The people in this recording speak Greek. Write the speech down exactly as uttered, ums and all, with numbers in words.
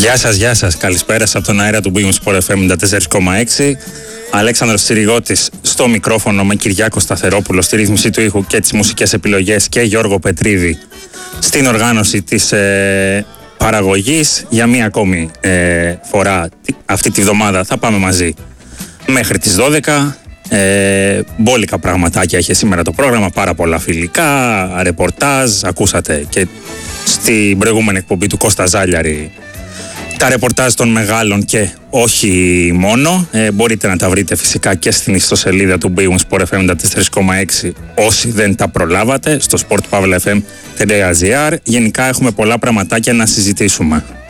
Γεια σας, γεια σας. Καλησπέρα από τον αέρα του Big Sport εφ εμ ενενήντα τέσσερα κόμμα έξι. Αλέξανδρος Τσιριγώτης στο μικρόφωνο με Κυριάκο Σταθερόπουλο στη ρύθμιση του ήχου και τις μουσικές επιλογές και Γιώργο Πετρίδη στην οργάνωση της ε, παραγωγής. Για μία ακόμη ε, φορά αυτή τη βδομάδα θα πάμε μαζί μέχρι τις δώδεκα. Ε, μπόλικα πραγματάκια είχε σήμερα το πρόγραμμα, πάρα πολλά φιλικά, ρεπορτάζ. Ακούσατε και στην προηγούμενη εκπομπή του Κώστα Ζάλιαρη τα ρεπορτάζ των μεγάλων και όχι μόνο. Ε, μπορείτε να τα βρείτε φυσικά και στην ιστοσελίδα του Big Sport εφ εμ ενενήντα τέσσερα κόμμα έξι όσοι δεν τα προλάβατε, στο sport pavla f m τελεία gr. Γενικά έχουμε πολλά πραγματάκια να συζητήσουμε.